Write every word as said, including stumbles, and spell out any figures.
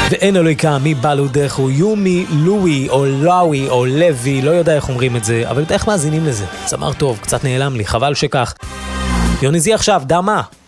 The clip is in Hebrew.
ואין אלוהיקה מי בלודך הוא יומי לואי או לאוי או לוי, לא יודע איך אומרים את זה, אבל איך מאזינים לזה? זמר טוב, קצת נעלם לי, חבל שכך. יוניזי עכשיו, דמה.